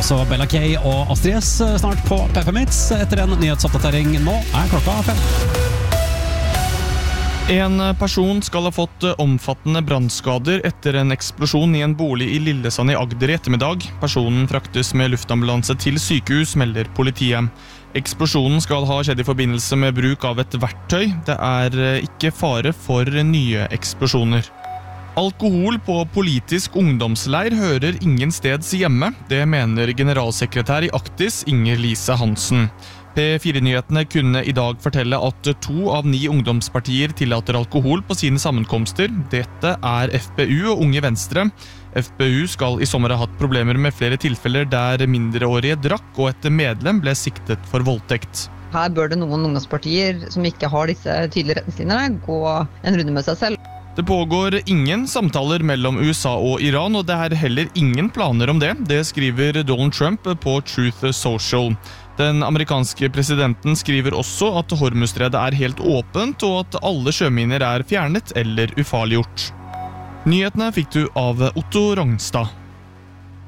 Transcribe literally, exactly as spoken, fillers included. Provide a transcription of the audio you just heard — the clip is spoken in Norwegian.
altså Bella K og Astrid S snart på Peppermix etter en nyhetsoppdatering. Nå er klokka fem. En person skal ha fått omfattende brandskader etter en eksplosjon i en bolig i Lillesand i Agder i ettermiddag. Personen fraktes med luftambulanse til sykehus, melder politiet. Eksplosjonen skal ha skjedd i forbindelse med bruk av et verktøy. Det er ikke fare for nye eksplosjoner. Alkohol på politisk ungdomsleir hører ingen steds hjemme. Det mener generalsekretær i Aktis, Inger Lise Hansen. P fire-nyhetene kunne i dag fortelle at to av ni ungdomspartier tillater alkohol på sine sammenkomster. Dette er F P U og Unge Venstre. F P U skal i sommer ha hatt problemer med flere tilfeller der mindreårige drakk, og et medlem ble siktet for voldtekt. Her bør det noen ungdomspartier som ikke har disse tydelige retningslinjene gå en runde med seg selv. Det pågår ingen samtaler mellom U S A og Iran, og det er heller ingen planer om det. Det skriver Donald Trump på Truth Social. Den amerikanske presidenten skriver også at Hormuzstredet er helt åpent, og at alle sjøminer er fjernet eller ufarliggjort. Nyhetene fikk du av Otto Rongstad.